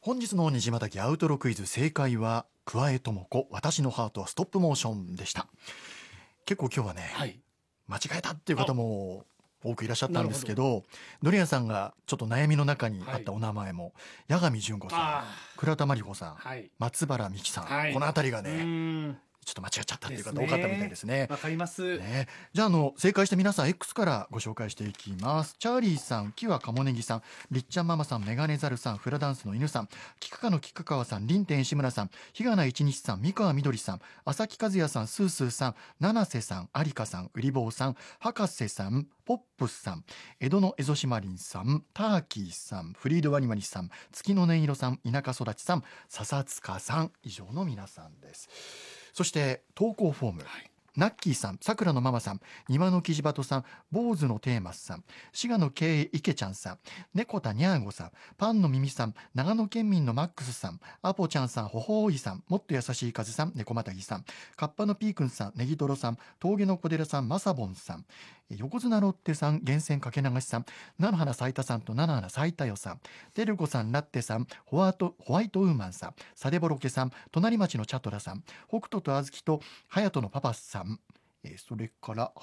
本日の虹またぎアウトロクイズ、正解は桑江智子、私のハートはストップモーションでした。結構今日はね、 はい。 間違えたっていう方も多くいらっしゃったんですけなど、ドリアンさんがちょっと悩みの中にあったはいお名前も、八神純子さん、 あ倉田真理子さん、 はい。 松原美樹さん、 はい。 この辺りがうね、 ーん。 ちょっと間違っちゃったっていうです方多かったみたいですね。 わかります。 ね、じゃあ正解した皆さん X からご紹介していきます。チャーリーさん、キワカモネギさん、りっちゃんママさん、メガネザルさん、フラダンスの犬さん、キクカのキクカワさん、リンテン石村さん、日がな一日さん、三河みどりさん、朝木和也さん、スースーさん、七瀬さん、有香さん、うりぼうさん、博士さん、ポップスさん、江戸のエゾシマリンさん、ターキーさん、フリードワニワニさん、月の音色さん、田舎育ちさん、笹塚さん、以上の皆さんです。そして投稿フォーム、ナッキーさん、さくらのママさん、庭のキジバトさん、坊主のテーマスさん、滋賀のケイイケちゃんさん、猫田ニャーゴさん、パンの耳さん、長野県民のマックスさん、アポちゃんさん、ほほーいさん、もっと優しい風さん、猫またぎさん、カッパのピーくんさん、ネギトロさん、峠の小寺さん、マサボンさん、横綱ロッテさん、源泉かけ流しさん、菜の花咲いたさんと菜の花咲いたよさん、テルコさん、ラッテさん、ホワイトウーマンさん、サデボロケさん、隣町のチャトラさん、北斗とあずきと隼人のパパさん、それから